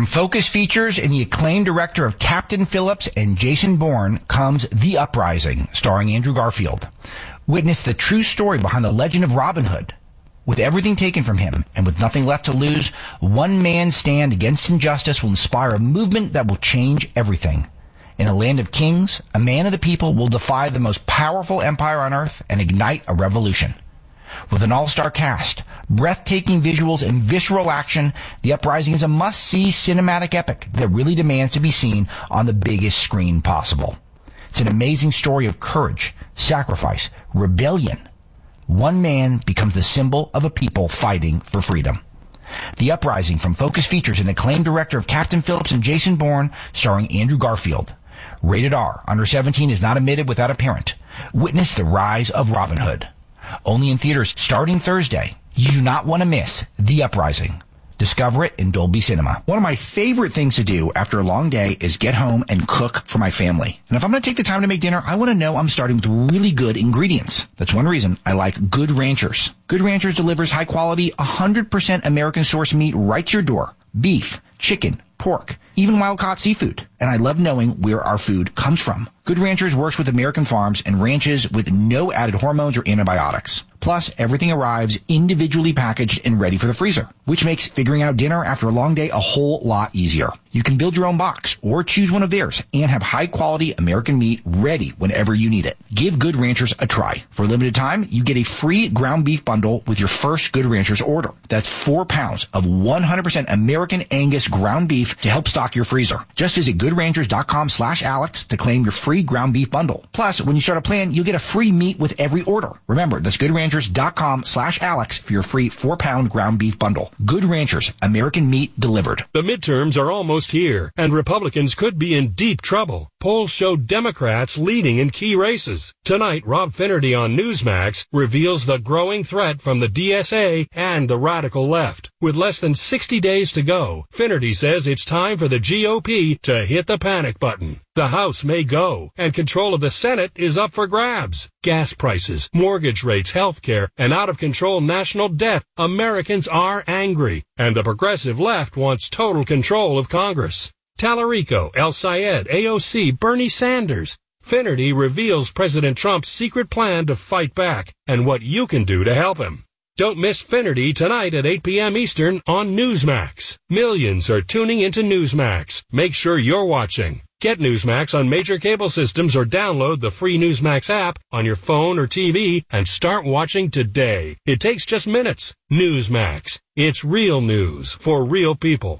From Focus Features and the acclaimed director of Captain Phillips and Jason Bourne comes The Uprising, starring Andrew Garfield. Witness the true story behind the legend of Robin Hood. With everything taken from him and with nothing left to lose, one man's stand against injustice will inspire a movement that will change everything. In a land of kings, a man of the people will defy the most powerful empire on earth and ignite a revolution. With an all-star cast, breathtaking visuals, and visceral action, The Uprising is a must-see cinematic epic that really demands to be seen on the biggest screen possible. It's an amazing story of courage, sacrifice, rebellion. One man becomes the symbol of a people fighting for freedom. The Uprising from Focus Features and acclaimed director of Captain Phillips and Jason Bourne, starring Andrew Garfield. Rated R. Under 17 is not admitted without a parent. Witness the rise of Robin Hood. Only in theaters starting Thursday. You do not want to miss The Uprising. Discover it in Dolby Cinema. One of my favorite things to do after a long day is get home and cook for my family. And if I'm going to take the time to make dinner, I want to know I'm starting with really good ingredients. That's one reason I like Good Ranchers. Good Ranchers delivers high quality, 100% American source meat right to your door. Beef, chicken, pork, even wild-caught seafood. And I love knowing where our food comes from. Good Ranchers works with American farms and ranches with no added hormones or antibiotics. Plus, everything arrives individually packaged and ready for the freezer, which makes figuring out dinner after a long day a whole lot easier. You can build your own box or choose one of theirs and have high-quality American meat ready whenever you need it. Give Good Ranchers a try. For a limited time, you get a free ground beef bundle with your first Good Ranchers order. That's 4 pounds of 100% American Angus ground beef to help stock your freezer. Just visit goodranchers.com/Alex to claim your free ground beef bundle. Plus, when you start a plan, you'll get a free meat with every order. Remember, that's goodranchers.com/Alex for your free 4-pound ground beef bundle. Good Ranchers, American meat delivered. The midterms are almost here, and Republicans could be in deep trouble. Polls show Democrats leading in key races. Tonight, Rob Finnerty on Newsmax reveals the growing threat from the DSA and the radical left. With less than 60 days to go, Finnerty says it's time for the GOP to hit the panic button. The House may go, and control of the Senate is up for grabs. Gas prices, mortgage rates, healthcare, and out-of-control national debt. Americans are angry, and the progressive left wants total control of Congress. Tallarico, El Sayed, AOC, Bernie Sanders. Finnerty reveals President Trump's secret plan to fight back and what you can do to help him. Don't miss Finnerty tonight at 8 p.m. Eastern on Newsmax. Millions are tuning into Newsmax. Make sure you're watching. Get Newsmax on major cable systems or download the free Newsmax app on your phone or TV and start watching today. It takes just minutes. Newsmax. It's real news for real people.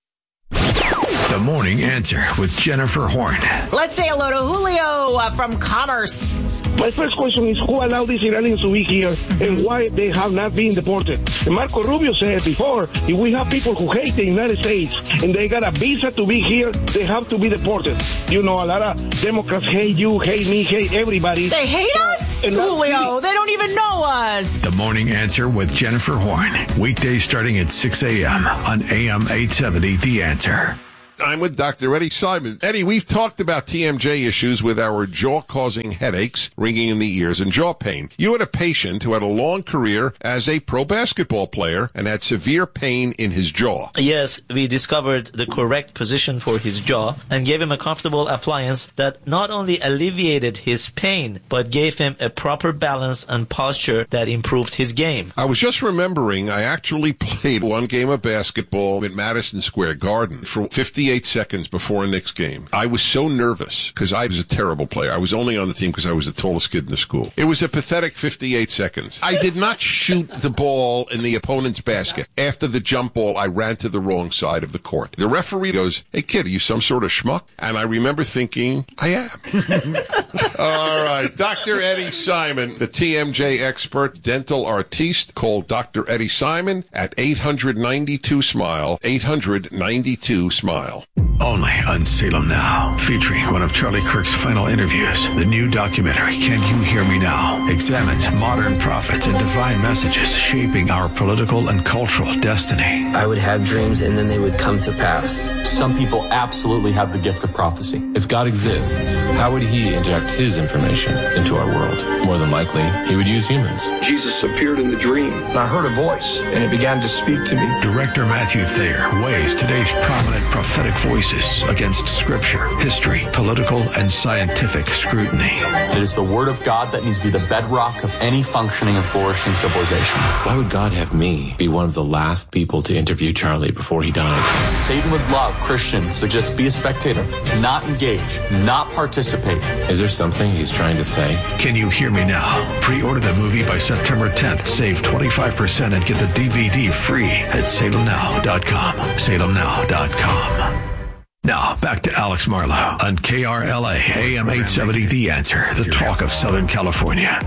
The Morning Answer with Jennifer Horn. Let's say hello to Julio from Commerce. My first question is, who allowed these Iranians to be here and why they have not been deported? And Marco Rubio said before, if we have people who hate the United States and they got a visa to be here, they have to be deported. You know, a lot of Democrats hate you, hate me, hate everybody. They hate us? Julio, they don't even know us. The Morning Answer with Jennifer Horn. Weekdays starting at 6 a.m. on AM 870, The Answer. I'm with Dr. Eddie Simon. Eddie, we've talked about TMJ issues with our jaw-causing headaches, ringing in the ears, and jaw pain. You had a patient who had a long career as a pro basketball player and had severe pain in his jaw. Yes, we discovered the correct position for his jaw and gave him a comfortable appliance that not only alleviated his pain, but gave him a proper balance and posture that improved his game. I was just remembering I actually played one game of basketball at Madison Square Garden for 58 seconds before a Knicks game. I was so nervous because I was a terrible player. I was only on the team because I was the tallest kid in the school. It was a pathetic 58 seconds. I did not shoot the ball in the opponent's basket. After the jump ball, I ran to the wrong side of the court. The referee goes, "Hey kid, are you some sort of schmuck?" And I remember thinking, I am. All right. Dr. Eddie Simon, the TMJ expert, dental artiste. Call Dr. Eddie Simon at 892-SMILE, 892-SMILE. Only on Salem Now, featuring one of Charlie Kirk's final interviews. The new documentary, Can You Hear Me Now?, examines modern prophets and divine messages shaping our political and cultural destiny. I would have dreams and then they would come to pass. Some people absolutely have the gift of prophecy. If God exists, how would he inject his information into our world? More than likely, he would use humans. Jesus appeared in the dream, and I heard a voice, and it began to speak to me. Director Matthew Thayer weighs today's prominent prophetic voices against scripture, history, political, and scientific scrutiny. It is the word of God that needs to be the bedrock of any functioning and flourishing civilization. Why would God have me be one of the last people to interview Charlie before he died? Satan would love Christians to just be a spectator, not engage, not participate. Is there something he's trying to say? Can You Hear Me Now? Pre-order the movie by September 10th. Save 25% and get the DVD free at salemnow.com. salemnow.com. Now, back to Alex Marlowe on KRLA AM 870 The Answer, the talk of Southern California.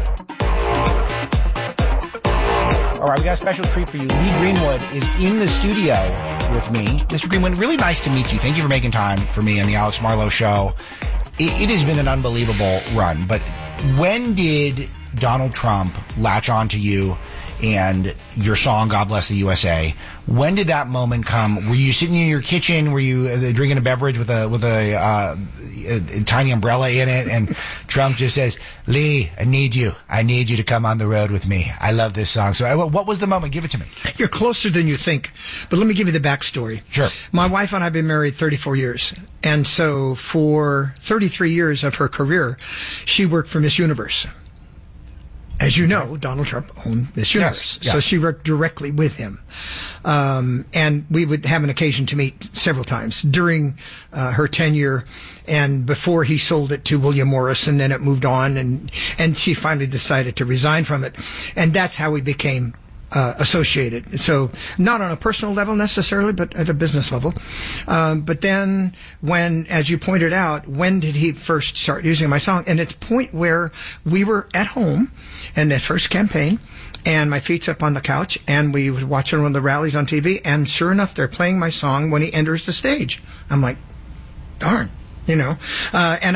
All right, we got a special treat for you. Lee Greenwood is in the studio with me. Mr. Greenwood, really nice to meet you. Thank you for making time for me on the Alex Marlowe Show. It has been an unbelievable run, but when did Donald Trump latch on to you and your song, God Bless the USA? When did that moment come? Were you sitting in your kitchen? Were you drinking a beverage with a tiny umbrella in it? And Trump just says, Lee, I need you to come on the road with me. I love this song. So what was the moment? Give it to me. You're closer than you think. But let me give you the backstory. Sure. My wife and I have been married 34 years. And so for 33 years of her career, she worked for Miss Universe. As you know, Donald Trump owned Miss Universe. Yes. So she worked directly with him. And we would have an occasion to meet several times during her tenure and before he sold it to William Morris, and then it moved on, and she finally decided to resign from it. And that's how we became associated. So not on a personal level necessarily, but at a business level. But then when, as you pointed out, when did he first start using my song? And it's a point where we were at home in that first campaign, and my feet's up on the couch, and we were watching one of the rallies on TV, and sure enough, they're playing my song when he enters the stage. I'm like, darn, and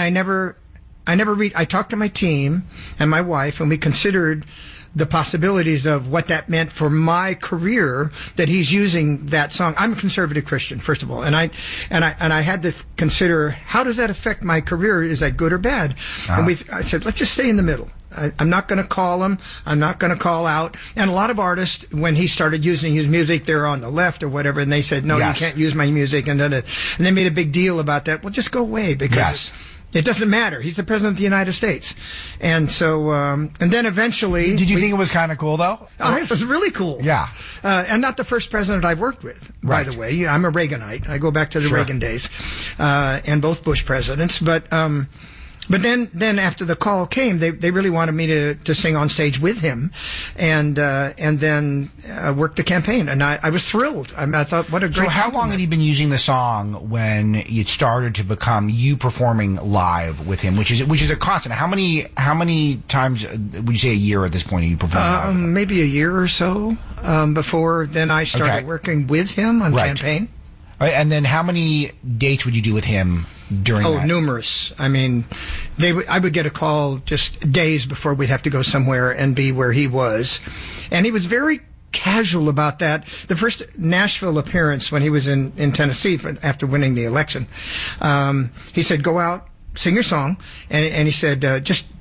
I talked to my team and my wife, and we considered the possibilities of what that meant for my career, that he's using that song. I'm a conservative Christian, first of all, and I had to consider, how does that affect my career? Is that good or bad? And I said, let's just stay in the middle. I'm not going to call him. I'm not going to call out. And a lot of artists, when he started using his music, they're on the left or whatever, and they said, no, you can't use my music. And they made a big deal about that. Well, just go away, because it doesn't matter. He's the president of the United States. And so, and then eventually... Did you think it was kind of cool, though? It was really cool. Yeah. And not the first president I've worked with, by the way. I'm a Reaganite. I go back to the Reagan days, and both Bush presidents. But then after the call came, they really wanted me to sing on stage with him, and then work the campaign, and I was thrilled. I thought, what a great. So how long had he been using the song when it started to become you performing live with him, which is a constant? How many times would you say a year at this point are you performing live? Maybe a year or so before then I started working with him on campaign. And then how many dates would you do with him during that? Oh, numerous. I mean, I would get a call just days before we'd have to go somewhere and be where he was. And he was very casual about that. The first Nashville appearance when he was in Tennessee after winning the election, he said, go out, sing your song. And he said, just